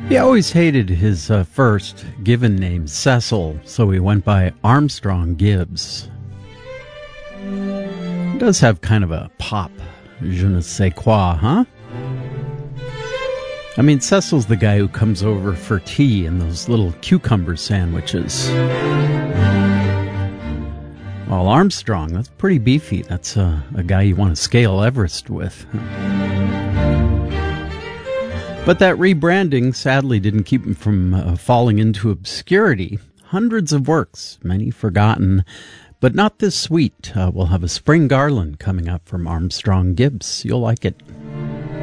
He always hated his first given name, Cecil, so he went by Armstrong Gibbs. He does have kind of a pop, je ne sais quoi, huh? I mean, Cecil's the guy who comes over for tea and those little cucumber sandwiches. Well, Armstrong, that's pretty beefy. That's a guy you want to scale Everest with. But that rebranding sadly didn't keep him from falling into obscurity. Hundreds of works, many forgotten, but not this sweet. We'll have a spring garland coming up from Armstrong Gibbs. You'll like it.